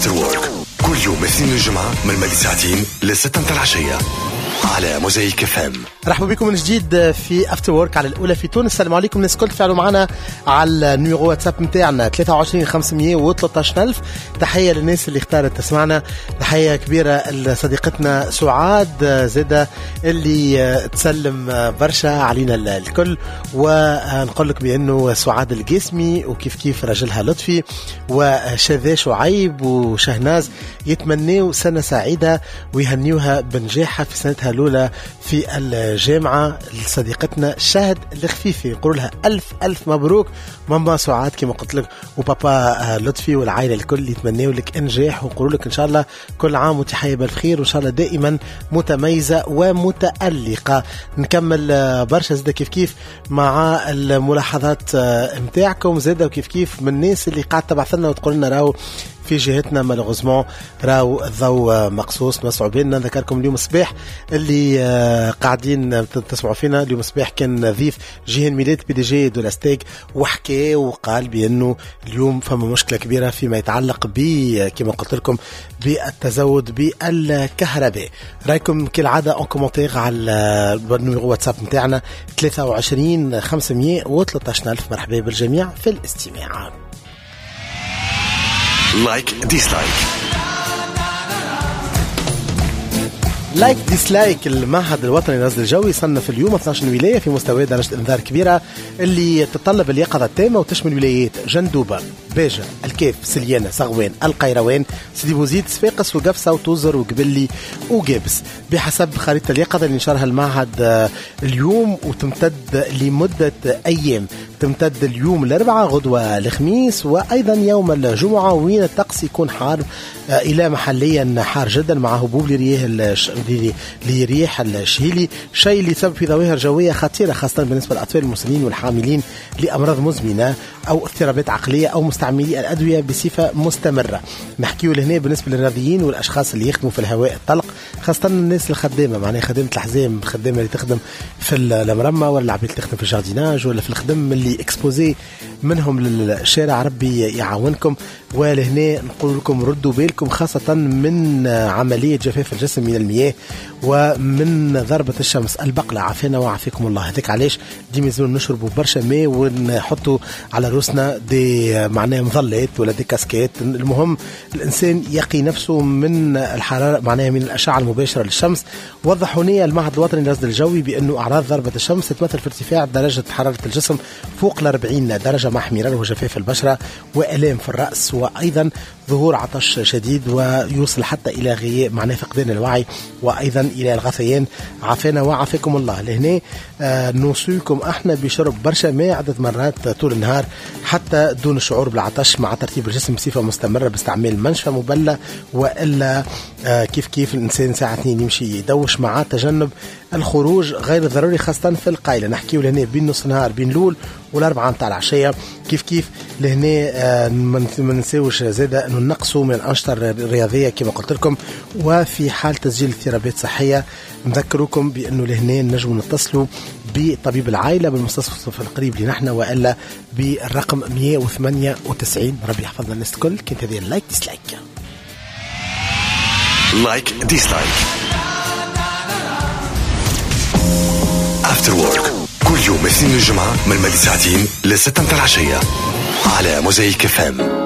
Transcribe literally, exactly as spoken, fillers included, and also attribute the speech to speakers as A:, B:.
A: After Work كل يوم اثنين الجمعة من مالي ساعتين لستة العشية على موزايك اف ام.
B: رحبوا بكم من جديد في افتر وورك على الاولى في تونس. السلام عليكم الناس الكل، تفاعلوا معنا على النيميرو واتساب نتاعنا ثلاثة وعشرين خمسمية وثلاثة عشر ألف. تحيه للناس اللي اختارت تسمعنا، تحيه كبيره لصديقتنا سعاد زاده اللي تسلم برشا علينا الكل، ونقول لك بانه سعاد القاسمي وكيف كيف رجلها لطفي وشذا شعيب وشهناز يتمنوا سنه سعيده ويهنيوها بنجاحها في سنتها الأولى في الجامعة. لصديقتنا شهد الخفيفي نقول لها ألف ألف مبروك ماما سعاد كما قلت لك، وبابا لطفي والعائلة الكل يتمنوا لك إنجاح ونقول لك إن شاء الله كل عام وانت حية بالخير، وإن شاء الله دائما متميزة ومتألقة. نكمل برشا زادة كيف كيف مع الملاحظات متاعكم زادة، وكيف كيف من الناس اللي قاعد تبعث لنا وتقول لنا راو في جهتنا مالغوزمون راو الضوء مقصوص مسعوا بيننا. نذكركم اليوم الصباح اللي قاعدين تسمعوا فينا، اليوم الصباح كان ضيف جيهان ميلاد بي دي جي دولاستيك وحكى وقال بأنه اليوم فما مشكلة كبيرة فيما يتعلق ب كما قلت لكم بالتزود بالكهرباء. رايكم كالعادة ان كومنتير على النيميرو واتساب نتاعنا ثلاثة وعشرين خمسمية وثلاثة عشر ألف. مرحبا بالجميع في الاستماع.
A: لايك ديسلايك
B: لايك ديسلايك. المعهد الوطني للرصد الجوي صنف اليوم اثني عشر ولاية في مستوى درجة انذار كبيرة اللي تتطلب اليقظة التامة وتشمل ولايات جندوبة، باجة، الكيف، سليانة، صغوان، القيروان، سيدي بوزيد، صفاقس وقفصة وتوزر وقبلي وقابس بحسب خريطة اليقظة اللي نشرها المعهد اليوم، وتمتد لمدة أيام. تمتد اليوم الأربعاء، غدوة الخميس، وأيضا يوم الجمعة، وين الطقس يكون حار إلى محليا حار جدا مع هبوب لرياح لرياح الشهيلي، شيء اللي يسبب في ظواهر جوية خطيرة خاصة بالنسبة للأطفال المسنين والحاملين لأمراض مزمنة أو اضطرابات عقلية أو مستعملي الأدوية بصفة مستمرة. نحكيو لهنا بالنسبة للرياضيين والأشخاص اللي يخدموا في الهواء الطلق، خاصة الناس الخدامة، معناها خدمة الحزام، خدامة اللي تخدم في المرمى، ولا العبيد اللي تخدم في الجارديناج، ولا في الخدم اللي اكسبوزي منهم للشارع. ربي يعاونكم. ولهنا نقول لكم ردوا بالكم خاصة من عملية جفاف الجسم من المياه ومن ضربة الشمس البقلة، عافانا وعافيكم الله. هذيك علاش ديما لازم نشربوا برشا ماء ونحطوا على روسنا دي معناها مظلات ولا دي كاسكيت. المهم الإنسان يقي نفسه من الحرارة، معناها من الأشعة المباشرة للشمس. وضحوا لنا المعهد الوطني للرصد الجوي بأنه أعراض ضربة الشمس تتمثل في ارتفاع درجة حرارة الجسم فوق الأربعين درجة مع احمرار وجفاف البشرة وآلام في الرأس، وأيضا ظهور عطش شديد ويوصل حتى إلى غياب معناه فقدان الوعي، وأيضا إلى الغثيان. عافانا وعافاكم الله. لهنا آه نوصيكم احنا بشرب برشا ماء عدة مرات طول النهار حتى دون الشعور بالعطش، مع ترتيب الجسم بصفة مستمرة باستعمال منشفة مبلة، وإلا آه كيف كيف الإنسان ساعة اثنين يمشي يدوش، مع تجنب الخروج غير الضروري خاصة في القايلة. نحكيو لهنا بين نص نهار بين لول والأربعة متاع العشية. كيف كيف لهنا آه ما نساوش زادة أنه نقصوا من الأنشطة الرياضية كما قلت لكم. وفي حال تسجيل اضطرابات صحية نذكركم بأنه لهنا نجموا نتصلوا بطبيب العائلة بالمستشفى القريب لنحن، وإلا بالرقم مية وثمانية وتسعين. ربي يحفظنا الناس الكل. كانت هذه اللايك ديسلايك.
A: لايك ديسلايك After Work كل يوم اثنين الجمعة من مالي ساعتين لستة العشية على موزايك اف ام.